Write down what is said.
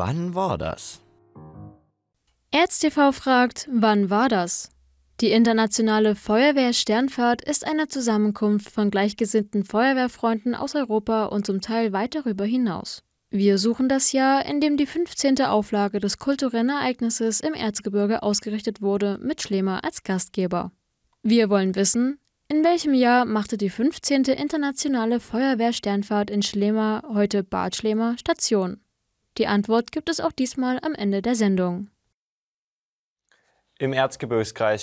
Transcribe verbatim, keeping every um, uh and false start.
Wann war das? ErzTV fragt, wann war das? Die Internationale Feuerwehr-Sternfahrt ist eine Zusammenkunft von gleichgesinnten Feuerwehrfreunden aus Europa und zum Teil weit darüber hinaus. Wir suchen das Jahr, in dem die fünfzehnte Auflage des kulturellen Ereignisses im Erzgebirge ausgerichtet wurde, mit Schlema als Gastgeber. Wir wollen wissen, in welchem Jahr machte die fünfzehnte Internationale Feuerwehr-Sternfahrt in Schlema, heute Bad Schlema, Station? Die Antwort gibt es auch diesmal am Ende der Sendung. Im Erzgebirgskreis